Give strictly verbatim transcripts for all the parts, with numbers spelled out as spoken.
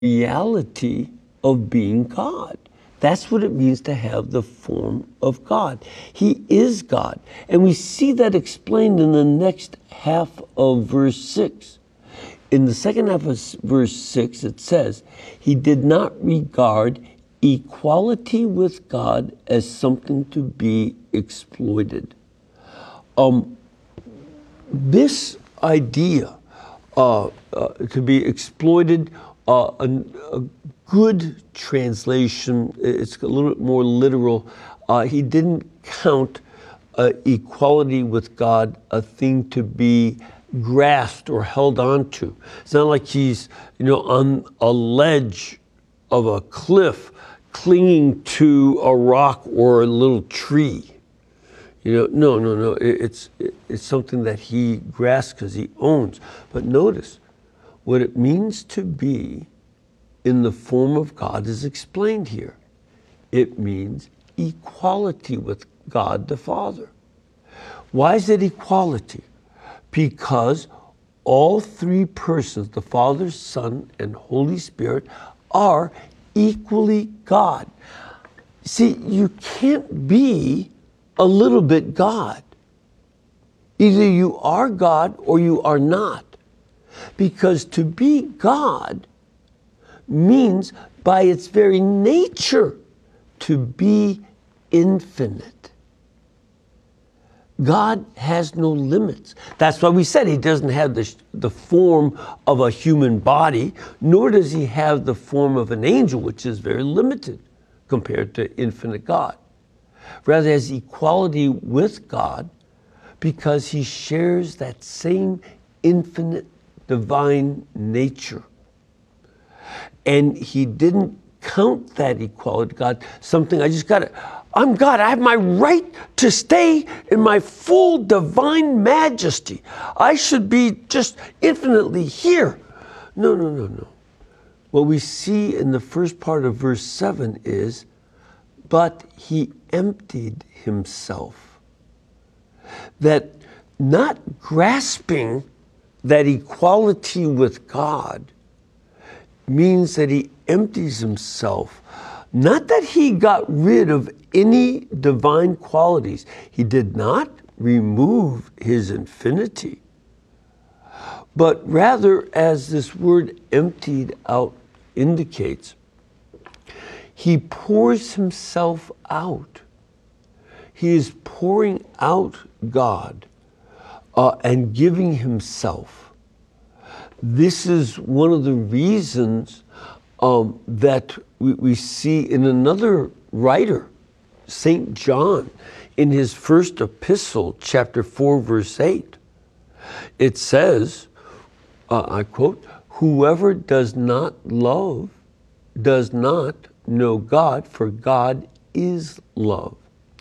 reality of being God. That's what it means to have the form of God. He is God. And we see that explained in the next half of verse six. In the second half of verse six, it says, he did not regard equality with God as something to be exploited. Um, this idea uh, uh, to be exploited, uh, a, a good translation, it's a little bit more literal. Uh, he didn't count uh, equality with God a thing to be grasped or held on to. It's not like he's, you know, on a ledge of a cliff clinging to a rock or a little tree. You know, no, no, no. It's it's something that he grasps because he owns. But notice what it means to be in the form of God is explained here. It means equality with God the Father. Why is it equality? Because all three persons, the Father, Son, and Holy Spirit, are equally God. See, you can't be a little bit God. Either you are God or you are not. Because to be God means by its very nature to be infinite. God has no limits. That's why we said he doesn't have the, the form of a human body, nor does he have the form of an angel, which is very limited compared to infinite God. Rather, he has equality with God because he shares that same infinite divine nature. And he didn't count that equality to God something I just got to, I'm God, I have my right to stay in my full divine majesty. I should be just infinitely here. No, no, no, no. What we see in the first part of verse seven is, but he emptied himself. That not grasping that equality with God means that he empties himself. Not that he got rid of any divine qualities. He did not remove his infinity. But rather, as this word emptied out indicates, he pours himself out. He is pouring out God uh, and giving himself. This is one of the reasons um, that we, we see in another writer, Saint John, in his first epistle, chapter four, verse eight. It says, uh, I quote, whoever does not love does not know God, for God is love.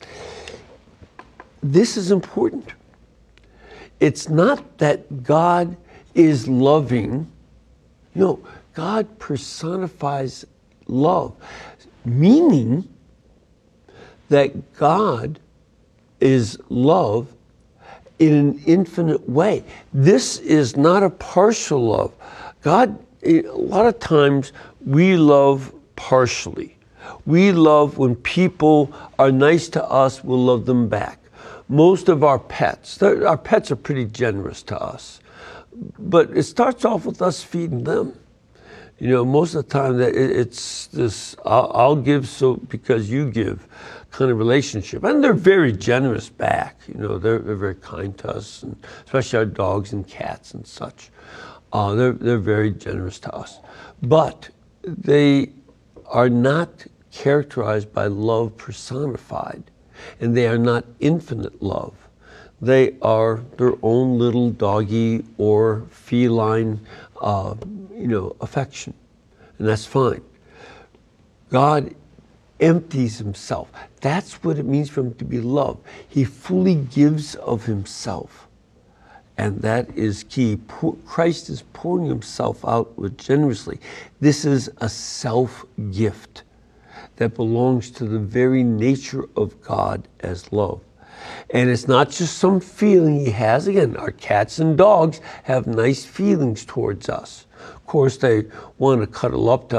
This is important. It's not that God is loving. No, God personifies love, meaning that God is love in an infinite way. This is not a partial love. God, a lot of times we love partially. We love when people are nice to us, we'll love them back. Most of our pets, our pets are pretty generous to us, but it starts off with us feeding them. You know, most of the time that it's this I'll, I'll give so because you give kind of relationship. And they're very generous back. You know, they're, they're very kind to us, and especially our dogs and cats and such. Uh, they're, they're very generous to us. But they are not characterized by love personified, and they are not infinite love. They are their own little doggy or feline, uh, you know, affection, and that's fine. God empties himself. That's what it means for him to be loved. He fully gives of himself, and that is key. Christ is pouring himself out generously. This is a self-gift that belongs to the very nature of God as love. And it's not just some feeling he has. Again, our cats and dogs have nice feelings towards us. Of course, they want to cuddle up to